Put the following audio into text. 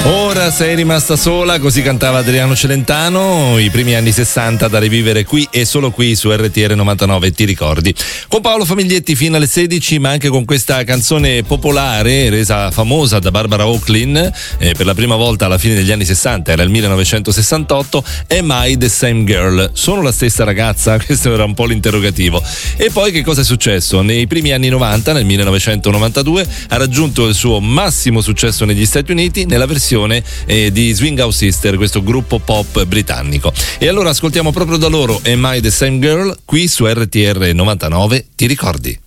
Ora sei rimasta sola, così cantava Adriano Celentano, i primi anni 60 da rivivere qui e solo qui su RTR 99, ti ricordi? Con Paolo Famiglietti fino alle 16, ma anche con questa canzone popolare resa famosa da Barbara Auckland per la prima volta alla fine degli anni 60, era il 1968, Am I the Same Girl? Sono la stessa ragazza? Questo era un po' l'interrogativo. E poi che cosa è successo? Nei primi anni 90, nel 1992, ha raggiunto il suo massimo successo negli Stati Uniti nella versione di Swing Out Sister, questo gruppo pop britannico. E allora ascoltiamo proprio da loro Am I the Same Girl qui su RTR 99, ti ricordi?